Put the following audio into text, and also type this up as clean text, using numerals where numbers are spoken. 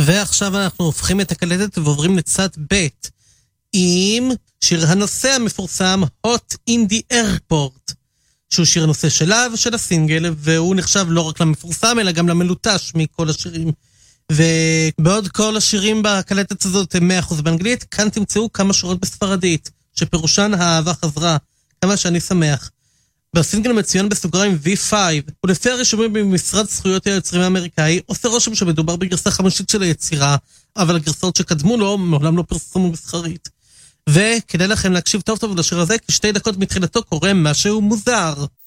ועכשיו אנחנו הופכים את הקלטת ועוברים לצד ב' עם שיר הנושא המפורסם Hot in the Airport, שהוא שיר הנושא שלה ושל הסינגל, והוא נחשב לא רק למפורסם אלא גם למלוטש מכל השירים. ובעוד כל השירים בקלטת הזאת הם 100% באנגלית, כאן תמצאו כמה שורות בספרדית, שפירושן האהבה חזרה, כמה שאני שמח. בסינגל מצוין בסוגריים V5, ולפי הרשומים במשרד זכויות היוצרים האמריקאי, עושה רושם שמדובר בגרסה חמישית של היצירה, אבל הגרסאות שקדמו לו מעולם לא פרסמו מסחרית. וכדאי לכם להקשיב טוב טוב לשיר הזה, כי 2 דקות מתחילתו קורה משהו מוזר.